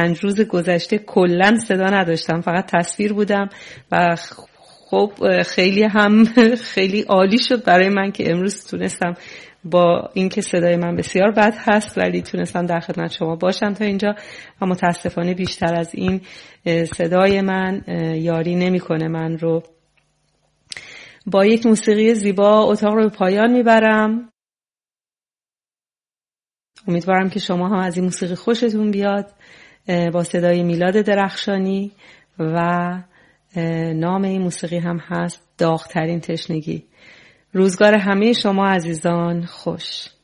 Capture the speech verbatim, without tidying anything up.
پنج روز گذشته کلا صدا نداشتم، فقط تصویر بودم و خب خیلی هم خیلی عالی شد برای من که امروز تونستم با اینکه صدای من بسیار بد هست ولی تونستم در خدمت شما باشم تا اینجا و متاسفانه بیشتر از این صدای من یاری نمیکنه من رو. با یک موسیقی زیبا اتاق رو به پایان میبرم. امیدوارم که شما هم از این موسیقی خوشتون بیاد. با صدای میلاد درخشانی و نام این موسیقی هم هست داغ‌ترین تشنگی. روزگار همه شما عزیزان خوش.